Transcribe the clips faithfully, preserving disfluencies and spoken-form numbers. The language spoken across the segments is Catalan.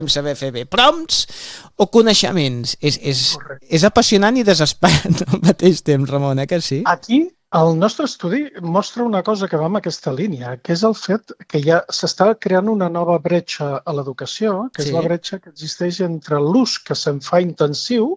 saber fer bé prompts o coneixements. És, és, Correcte. és apassionant i desesperant al mateix temps, Ramon, eh, que sí? Aquí, el nostre estudi mostra una cosa que va en aquesta línia, que és el fet que ja s'està creant una nova bretxa a l'educació, que Sí. és la bretxa que existeix entre l'ús que se'n fa intensiu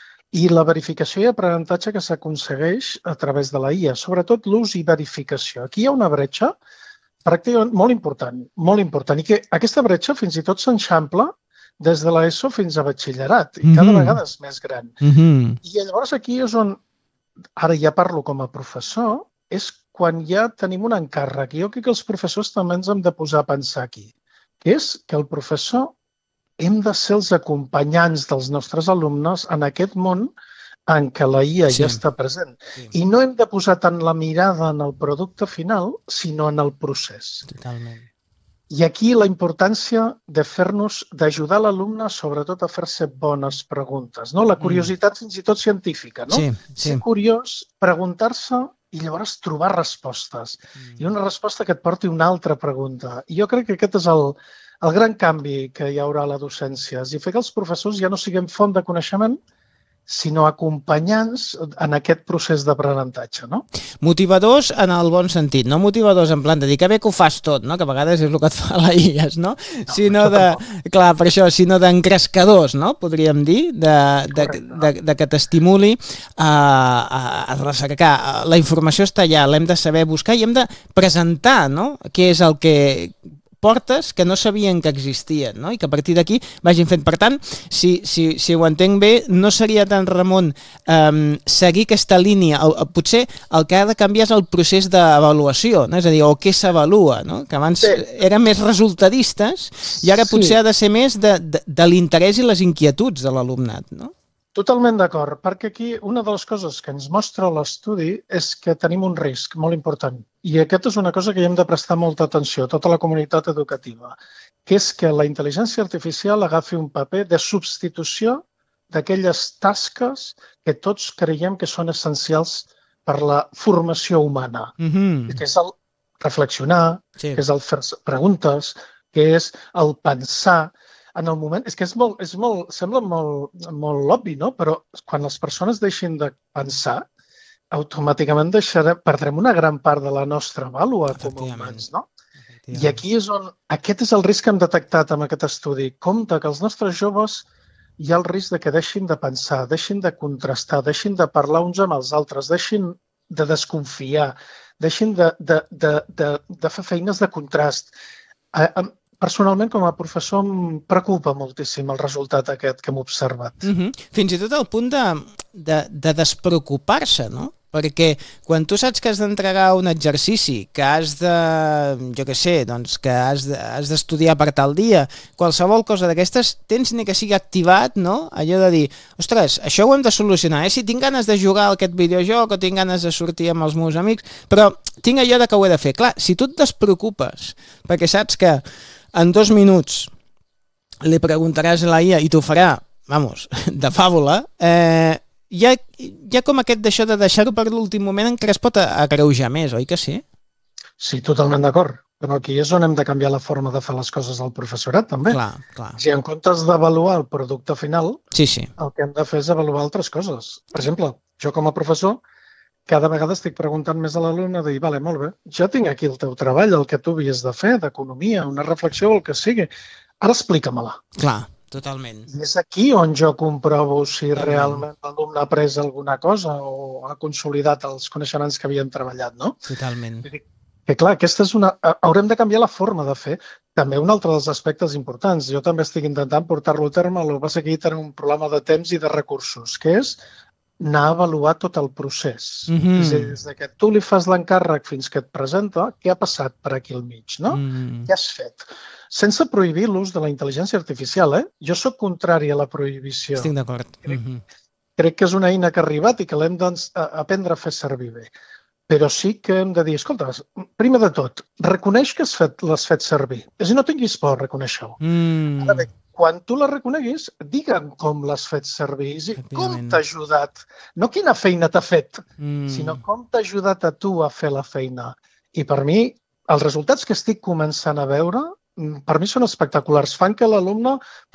i la verificació i aprenentatge que s'aconsegueix a través de la I A, sobretot l'ús i verificació. Aquí hi ha una bretxa pràcticament molt important, molt important, i que aquesta bretxa fins i tot s'enxampla des de l'ESO fins a batxillerat, i cada Mhm. vegada és més gran. Mhm. I llavors aquí és on, ara ja parlo com a professor, és quan ja tenim un encàrrec. Jo crec que els professors també ens hem de posar a pensar aquí, que és que el professor hem de ser els acompanyants dels nostres alumnes en aquest món en què la I A Sí. ja està present. Sí. I no hem de posar tant la mirada en el producte final, sinó en el procés. Totalment. I aquí la importància de fer-nos, d'ajudar l'alumne sobretot a fer-se bones preguntes. No? La curiositat mm. fins i tot científica. No? Sí, sí. Ser curiós, preguntar-se i llavors trobar respostes. Mm. I una resposta que et porti una altra pregunta. I jo crec que aquest és el, el gran canvi que hi haurà a la docència. És a dir, fer que els professors ja no siguem font de coneixement, sinó acompanyants en aquest procés d'aprenentatge, no? Motivadors en el bon sentit, no motivadors en plan de dir que bé que ho fas tot, no? Que a vegades és el que et fa la I A, no? No, sinó de, clar, per això, sinó d'encrescadors, no? Podríem dir, de, de, de, de que t'estimuli a, a, a recercar. La informació està allà, l'hem de saber buscar i hem de presentar, no? Què és el que portes que no sabien que existien, no? I que a partir d'aquí vagin fent. Per tant, si, si, si ho entenc bé, no seria tant, Ramon, um, seguir aquesta línia. O, o, potser el que ha de canviar és el procés d'avaluació, no? És a dir, o què s'avalua, no? Que abans sí. eren més resultadistes i ara potser sí. ha de ser més de, de, de l'interès i les inquietuds de l'alumnat, no? Totalment d'acord, perquè aquí una de les coses que ens mostra l'estudi és que tenim un risc molt important. I aquesta és una cosa que hi hem de prestar molta atenció a tota la comunitat educativa, que és que la intel·ligència artificial agafi un paper de substitució d'aquelles tasques que tots creiem que són essencials per la formació humana, Mm-hmm. que és el reflexionar, Sí. que és el fer preguntes, que és el pensar. En el moment, és que és molt, és molt, sembla molt, molt obvi, no? Però quan les persones deixin de pensar, automàticament deixarem, perdrem una gran part de la nostra vàlua com a humans, no? I aquí és on, aquest és el risc que hem detectat amb aquest estudi. Compte que els nostres joves hi ha el risc de que deixin de pensar, deixin de contrastar, deixin de parlar uns amb els altres, deixin de desconfiar, deixin de, de, de, de, de fer feines de contrast. Personalment, com a professor, em preocupa moltíssim el resultat aquest que hem observat. Mm-hmm. Fins i tot al punt de, de, de despreocupar-se, no? Perquè quan tu saps que has d'entregar un exercici, que has de, jo què sé, doncs que has de, has d'estudiar per tal dia, qualsevol cosa d'aquestes, tens ni que sigui activat, no? Allò de dir, ostres, això ho hem de solucionar, eh? Si tinc ganes de jugar a aquest videojoc o tinc ganes de sortir amb els meus amics, però tinc allò de que ho he de fer. Clar, si tu et despreocupes, perquè saps que en dos minuts li preguntaràs a la I A i t'ho farà, vamos, de fàbula, eh, hi, ha, hi ha com aquest d'això de deixar-ho per l'últim moment encara es pot agreujar més, oi que sí? Sí, totalment d'acord. Però aquí és on hem de canviar la forma de fer les coses al professorat, també. Clar, clar. Si en comptes d'avaluar el producte final, sí, sí. el que hem de fer és avaluar altres coses. Per exemple, jo com a professor, cada vegada estic preguntant més a l'alumne de dir, vale, molt bé, ja tinc aquí el teu treball, el que tu havies de fer, d'economia, una reflexió, el que sigui. Ara explica-me-la. Clar, totalment. I és aquí on jo comprovo si totalment. Realment l'alumne ha après alguna cosa o ha consolidat els coneixements que havien treballat, no? Totalment. Que clar, aquesta és una... haurem de canviar la forma de fer. També un altre dels aspectes importants. Jo també estic intentant portar-lo a terme, el que passa que aquí tenim un problema de temps i de recursos, que és anar a avaluar tot el procés. Mm-hmm. És a dir, des que tu li fas l'encàrrec fins que et presenta, què ha passat per aquí al mig, no? Mm. Què has fet? Sense prohibir l'ús de la intel·ligència artificial, eh? Jo sóc contrari a la prohibició. Estic d'acord. Crec, mm-hmm. crec que és una eina que ha arribat i que l'hem d'aprendre a fer servir bé. Però sí que hem de dir, escolta, primer de tot, reconeix que l'has fet, fet servir. És a dir, no tinguis por a reconèixer-ho. Mm. Ara bé, quan tu la reconeguis, digue'm com l'has fet servir, és a dir, com t'ha ajudat. No quina feina t'ha fet, mm. sinó com t'ha ajudat a tu a fer la feina. I per mi, els resultats que estic començant a veure, per mi són espectaculars. Fan que l'alumne